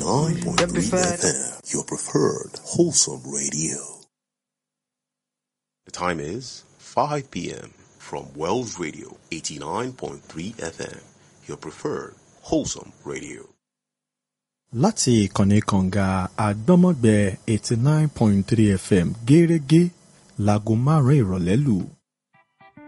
89.3 FM, your preferred wholesome radio. The time is 5 p.m. from Wells Radio, 89.3 FM, your preferred wholesome radio. Láti ìkànnì kànga àgbọ́mọ̀gbẹ́ 89.3 FM gẹ́rẹ́gẹ́ láago 5 ìrọ̀lẹ́ lù.